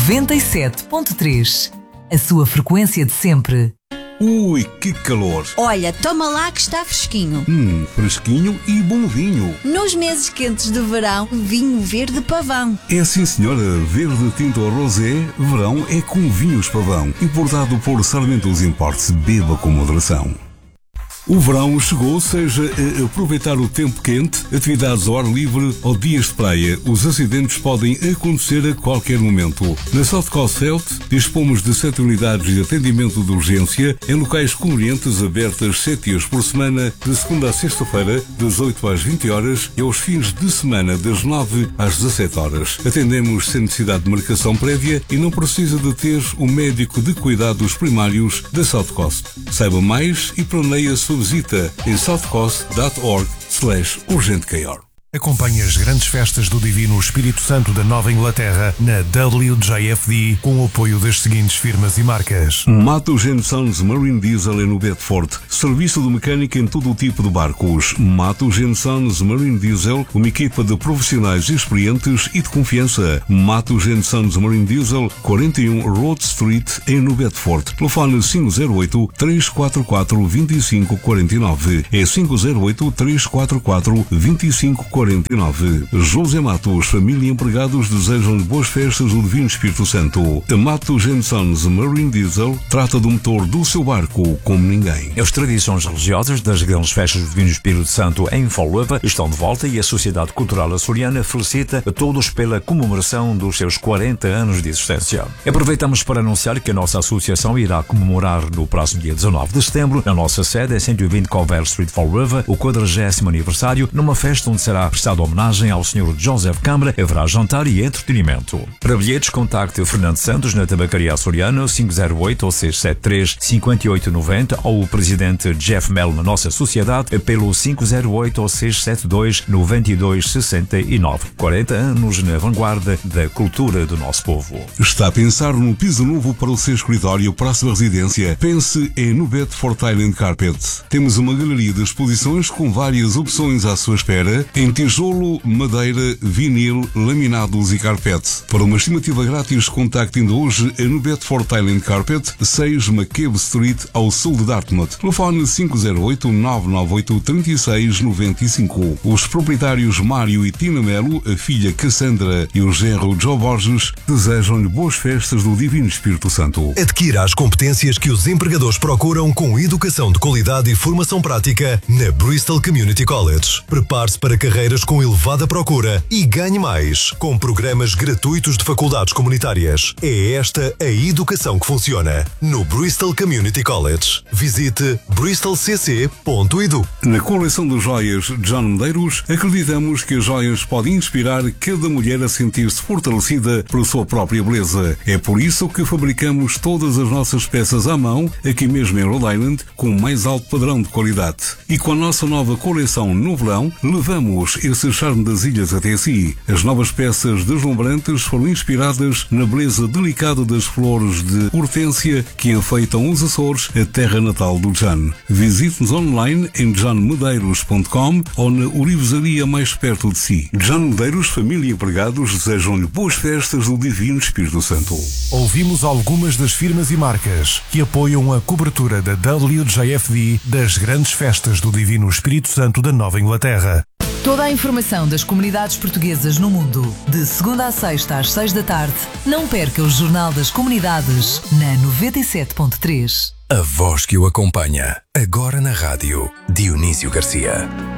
97.3. A sua frequência de sempre. Ui, que calor! Olha, toma lá que está fresquinho. Fresquinho e bom vinho. Nos meses quentes de verão, vinho verde pavão. É sim, senhora. Verde tinto rosé, verão é com vinhos pavão. Importado por Sarmentos Imports. Beba com moderação. O verão chegou, seja a aproveitar o tempo quente, atividades ao ar livre ou dias de praia. Os acidentes podem acontecer a qualquer momento. Na South Coast Health, dispomos de 7 unidades de atendimento de urgência em locais convenientes abertas 7 dias por semana, de segunda a sexta-feira, das 8 às 20 horas e aos fins de semana, das 9 às 17 horas. Atendemos sem necessidade de marcação prévia e não precisa de ter o médico de cuidados primários da South Coast. Saiba mais e planeie a sua visita em southcoast.org/urgentecare. Acompanhe as grandes festas do Divino Espírito Santo da Nova Inglaterra na WJFD com o apoio das seguintes firmas e marcas: Matos & Sons Marine Diesel no Bedford. Serviço de mecânica em todo o tipo de barcos. Matos & Sons Marine Diesel, uma equipa de profissionais experientes e de confiança. Matos & Sons Marine Diesel, 41 Road Street em no Bedford. Telefone 508-344-2549. É 508-344-2549. José Matos, família e empregados desejam boas festas do Divino Espírito Santo. A Matos & Sons Marine Diesel trata do motor do seu barco como ninguém. As tradições religiosas das grandes festas do Divino Espírito Santo em Foleva estão de volta e a Sociedade Cultural Açoriana felicita a todos pela comemoração dos seus 40 anos de existência. Aproveitamos para anunciar que a nossa associação irá comemorar no próximo dia 19 de setembro, na nossa sede em 120 Colvert Street, Foleva, o 40º aniversário, numa festa onde será prestada homenagem ao Sr. Joseph Câmara. Haverá jantar e entretenimento. Para bilhetes, contacte Fernando Santos na Tabacaria Açoriana 508-673-5890 ou o presidente Jeff Mel na nossa sociedade pelo 508-672-9269. 40 anos na vanguarda da cultura do nosso povo. Está a pensar num piso novo para o seu escritório, próxima residência? Pense no Bedford Island Carpet. Temos uma galeria de exposições com várias opções à sua espera em tijolo, madeira, vinil, laminados e carpete. Para uma estimativa grátis, contacte ainda hoje no Bedford Island Carpet, 6 McCabe Street, ao sul de Dartmouth. Telefone 508-998-3695. Os proprietários Mário e Tina Melo, a filha Cassandra e o genro Joe Borges desejam-lhe boas festas do Divino Espírito Santo. Adquira as competências que os empregadores procuram com educação de qualidade e formação prática na Bristol Community College. Prepare-se para carreiras com elevada procura e ganhe mais com programas gratuitos de faculdades comunitárias. É esta a educação que funciona no Bristol Community College. Visite bristolcc.edu. Na coleção de joias John Medeiros, acreditamos que as joias podem inspirar cada mulher a sentir-se fortalecida pela sua própria beleza. É por isso que fabricamos todas as nossas peças à mão, aqui mesmo em Rhode Island, com o mais alto padrão de qualidade. E com a nossa nova coleção no verão, levamos esse charme das ilhas até si. As novas peças deslumbrantes foram inspiradas na beleza delicada das flores de hortênsia que enfeitam os Açores, a terra natal do John. Visite-nos online em johnmedeiros.com ou na orivesaria mais perto de si. John Medeiros, família e empregados desejam-lhe boas festas do Divino Espírito Santo. Ouvimos algumas das firmas e marcas que apoiam a cobertura da WJFD das grandes festas do Divino Espírito Santo da Nova Inglaterra. Toda a informação das comunidades portuguesas no mundo, de segunda a sexta às 6 da tarde. Não perca o Jornal das Comunidades na 97.3. A voz que o acompanha, agora na rádio, Dionísio Garcia.